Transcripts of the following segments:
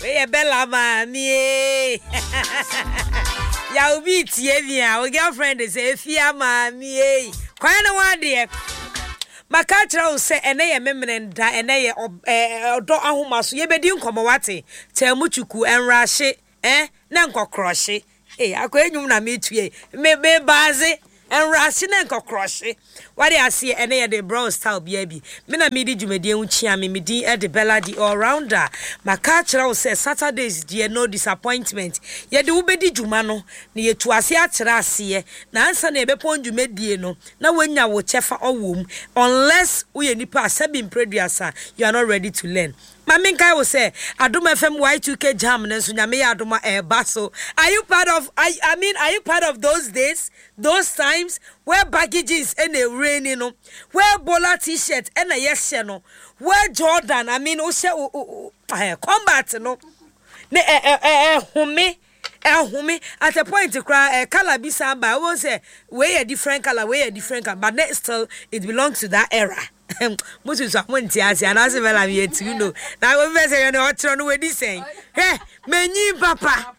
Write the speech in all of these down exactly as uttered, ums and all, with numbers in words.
Eh, Bella mami. Ya ubi tie mi a, o girlfriend say fia mami eh. Kwan na wa de. Maka kira wo se ene ye memrenda ene ye odo ahomaso ye bedi nkomo wate temuchuku enrahye eh na nkokroshe eh akoynyum na metue me be baze enrahye na nkokroshe wade ase ene ye de brown style bia bi me na me di dwumade hu chia me me di e de Bella di all rounder maka kira wo se Saturdays die no disappointment ye de wo bedi dwuma no na ye tuase akira ase na ansa na ebepon dwumadie no na wanya wo chefa owom unless we nipa seven producer you are not ready to learn. Mami kai will say Aduma F M Y two K jam na so nyame Aduma e baso. Are you part of I I mean are you part of those days, those times where baggy jeans and a rain no, where Bola t-shirt and a yes no, where Jordan I mean o say combat no. Ne eh eh eh home eh at a point to cry color be samba I say way a different color way a different color but still it belongs to that era. Most of someone tiasi and as well I'm yet you know. Now we say you know what on we say. Hey, many papa.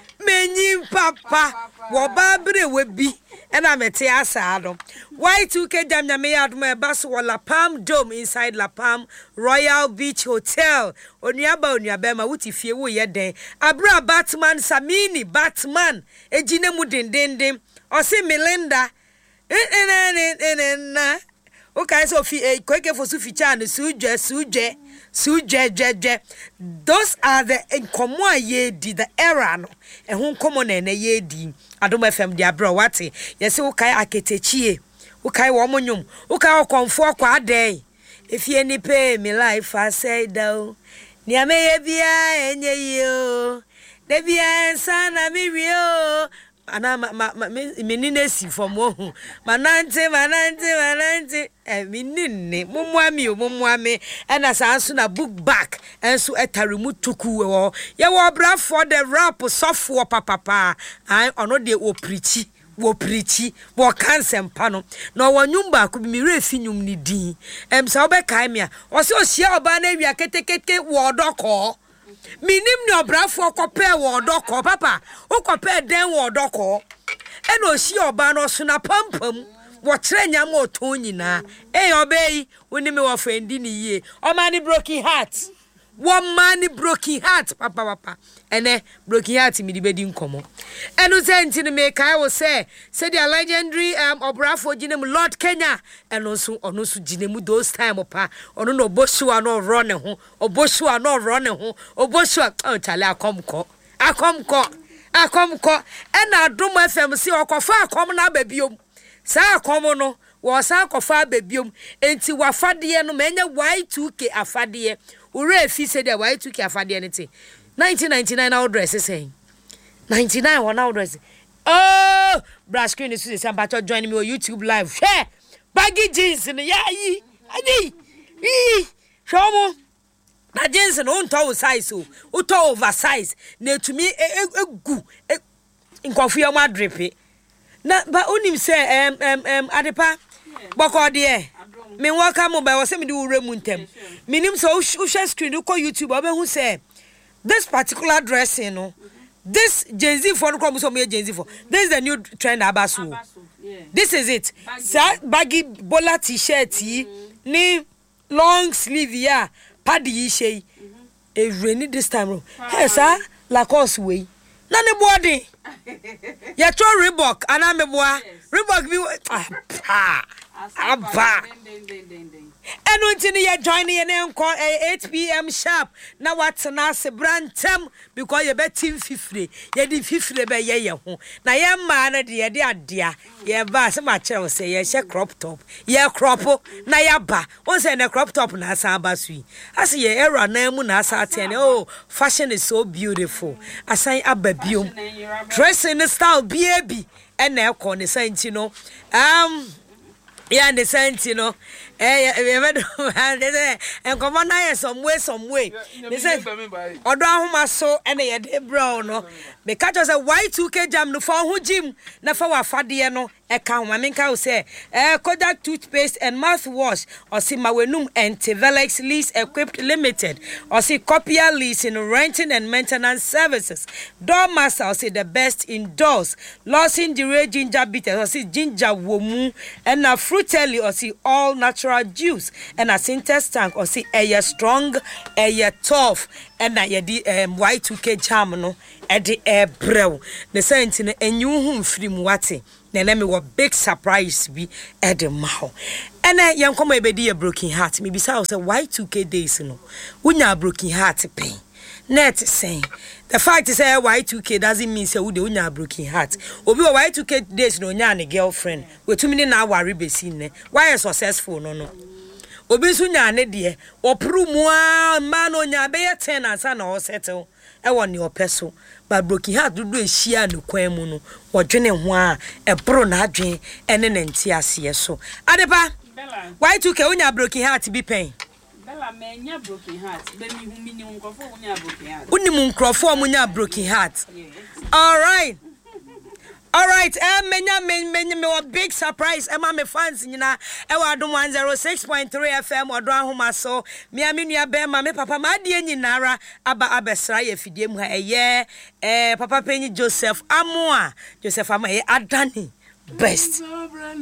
Many papa. Wo babre we bi and I'm a tiasa. Y two K jam na me out my bus or La Palm Dome inside La Palm Royal Beach Hotel. Oniaba oniabema wuti fie wo ye den. Abra Batman Samini Batman. Ejine mu den den den. O se Melinda. Eh eh eh eh okay, so fi eh kweke for su ficha and suje suje suje jeje. Those are the enkomo ye di the era no. E hu nkomo na na ye di. Adoma F M dia bro wate. Yesi ukai aketechie. Ukai wo monyum. Ukai okonfo kwa aden. If ye ni pay me life I say do. Ni ameye bia enye yo. De bia ensa na mi wi o. Ana ma ma menine si from wo hu manante manante manante eh menine momwami o momwami ena sanso na book back enso etarimu tuku wo ye wo bra for the rap sofo papa pa ai ono de wo preachi wo preachi wo cancel pa no na wo nyumba ko bi mi refi nyum ni din em sa wo be kai me a wo se o hia oba na wi aketekete wo doko minim ni obrafo kope wo doko papa o kope den wo doko e no si oba no so na pampam wo kire nyam o ton nyina e obey woni me wo fendi ni yie o mani broken heart one man broken heart papa papa ene broken heart mi di bedi nkomo enu se ntini me kai wo say say the legendary um obrafo ginemu Lord Kenya enu so onu so ginemu those time pa onu no oboshua no ro ne ho oboshua no ro ne ho oboshua oh chale akomko akomko akomko ena Adoma F M si okofa akom na babiom sa akom no wo sa akofa babiom enti wafade no menya Y two K afade ure fi se de Y two K afade anything nineteen ninety-nine our dress saying ninety-nine one our dress oh brass screen is say somebody join me on YouTube live share baggy jeans in ya yi ani yi show mo na jeans no unto size o uto oversize na tumi egu nkofu ya ma drip na ba onim say em em em adepa boko de me welcome mo ba wo say me di wure mu ntem minim so o share screen ko YouTube obe hu say this particular dressing no this Gen Z for no come so me Gen Z for this is the new trend abasu yeah. This is it baggy, baggy Bola t-shirt mm-hmm. Ni long sleeve ya paddy shey e rainy this time hey sir Lacoste way na ne body ya to Reebok ana me boa Reebok bi ah aba enu ntini ya join ye ne nko eight p m sharp na what na se brantem because ye betim fifre ye di fifre be ye ye ho na ye ma na de ye de adea ye ba se ma kire se ye she crop top ye crop na ya ba won say na crop top na asa ba sui as ye era na mu na asa ten oh fashion is so beautiful asan ababiom dressing style baby and na e ko ne santi no um yeah, the sense, you know. Eh, they say, and come on, I some way, some way. They say, Odo ahoma so, and they de brown, no. Because was a Y two K jam no for who Jim, na for wa fadie no, e ka ho menka say, eh, Kodak toothpaste and mouthwash, or see Mawenum and Tivelex Lease Equipped Limited, or see Copier Leasing, renting and maintenance services. Doormaster, or see the best indoors. Losing the red ginger bitters, or see ginger womu, and a fruitelli, or see all natural juice, and a Sintex tank, or see a strong, a tough, and a um, Y two K jam no, at the air brew. The saints in a new home free mwati. Na me wo big surprise bi e de maho ene yen komo e be a broken heart me bisa say Y two K days no unya broken heart pain net saying the fact is say Y two K doesn't mean say we de unya broken heart obi o Y two K days no nya ne girlfriend we tumi ni na worry be sin ne why successful no no obi so nya ne de opru mu a ma no nya be ten ansa na o settle e won ne opeso but broken heart do do ehia no kwan mu no wodwene ho a e bro na adwen ene ne nti ase so adepa Y two K unya broken heart bi pen Bella menya broken heart be mi hu mi ni nkofo unya broken heart unimu nkrofo munya broken heart all right all right eh menya menya me a big surprise e ma me fans nyina e wa adom one oh six point three F M odo ahoma so me amenu be ma me papa ma de nyinara aba abesra ye fidie mu ha eye eh papa penyi Joseph Amoa Joseph Amoa e adani best